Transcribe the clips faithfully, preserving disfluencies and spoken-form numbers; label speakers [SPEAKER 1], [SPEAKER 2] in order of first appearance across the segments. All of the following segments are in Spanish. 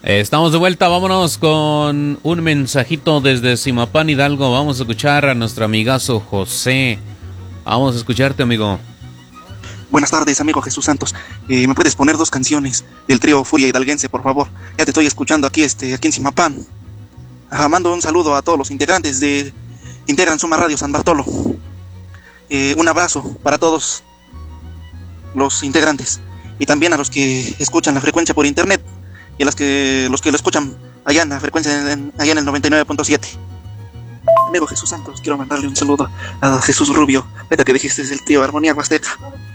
[SPEAKER 1] Eh, Estamos de vuelta, vámonos con un mensajito desde Zimapán, Hidalgo. Vamos a escuchar a nuestro amigazo José. Vamos a escucharte, amigo.
[SPEAKER 2] Buenas tardes, amigo Jesús Santos. Eh, ¿Me puedes poner dos canciones del trío Furia Hidalguense, por favor? Ya te estoy escuchando aquí, este, aquí en Zimapán. Ajá, mando un saludo a todos los integrantes de integran Suma Radio San Bartolo. Eh, un abrazo para todos los integrantes y también a los que escuchan la frecuencia por internet y a los que los que lo escuchan allá en la frecuencia en, allá en el noventa y nueve punto siete. Amigo Jesús Santos, quiero mandarle un saludo a Jesús Rubio, vete que dijiste es el tío Armonía Huasteca.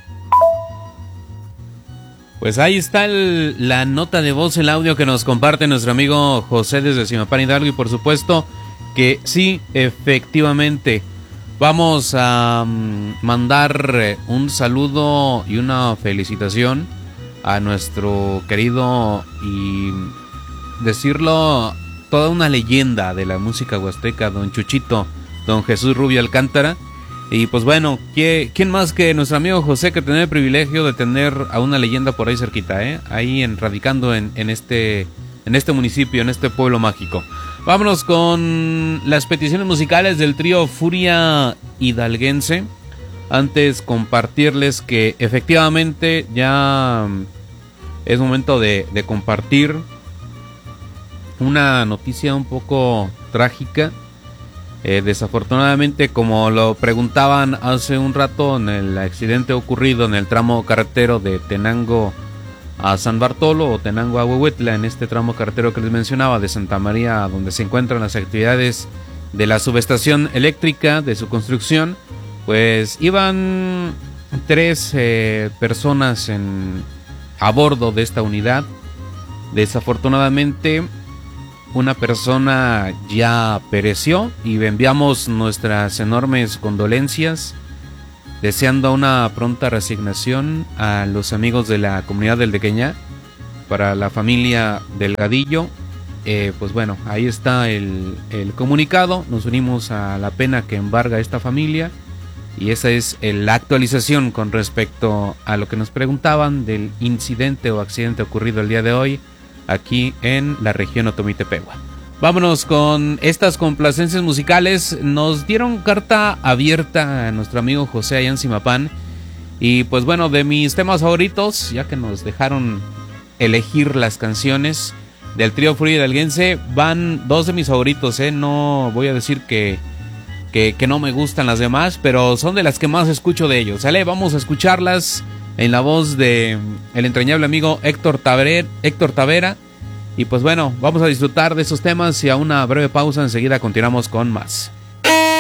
[SPEAKER 1] Pues ahí está el, la nota de voz, el audio que nos comparte nuestro amigo José desde Zimapán, Hidalgo. Y por supuesto que sí, efectivamente, vamos a um, mandar un saludo y una felicitación a nuestro querido y decirlo, toda una leyenda de la música huasteca, don Chuchito, don Jesús Rubio Alcántara. Y pues bueno, ¿quién más que nuestro amigo José, que tiene el privilegio de tener a una leyenda por ahí cerquita, eh? Ahí en, radicando en, en, este, en este municipio, en este pueblo mágico. Vámonos con las peticiones musicales del trío Furia Hidalguense. Antes compartirles que efectivamente ya es momento de, de compartir una noticia un poco trágica. Eh, desafortunadamente, como lo preguntaban hace un rato, en el accidente ocurrido en el tramo carretero de Tenango a San Bartolo o Tenango a Huehuetla, en este tramo carretero que les mencionaba de Santa María, donde se encuentran las actividades de la subestación eléctrica de su construcción, pues iban tres eh, personas en, a bordo de esta unidad. Desafortunadamente, una persona ya pereció y enviamos nuestras enormes condolencias, deseando una pronta resignación a los amigos de la comunidad del Dequeñá. Para la familia Delgadillo, eh, pues bueno, ahí está el, el comunicado. Nos unimos a la pena que embarga esta familia y esa es la actualización con respecto a lo que nos preguntaban del incidente o accidente ocurrido el día de hoy aquí en la región Otomitepegua. Vámonos con estas complacencias musicales. Nos dieron carta abierta a nuestro amigo José allá en Zimapán. Y pues bueno, de mis temas favoritos, ya que nos dejaron elegir las canciones del trío Furia Hidalguense, van dos de mis favoritos, ¿eh? No voy a decir que, que, que no me gustan las demás, pero son de las que más escucho de ellos, ¿sale? Vamos a escucharlas en la voz de el entrañable amigo Héctor Tavera, Héctor Tavera. Y pues bueno, vamos a disfrutar de esos temas y a una breve pausa, enseguida continuamos con más.